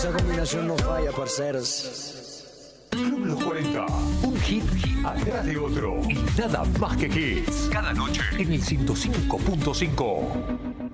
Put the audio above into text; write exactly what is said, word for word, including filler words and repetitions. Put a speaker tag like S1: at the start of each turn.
S1: Esa combinación no falla, parceros.
S2: Club Los cuarenta, un hit atrás de otro y nada más que hits. Cada noche en el ciento cinco punto cinco.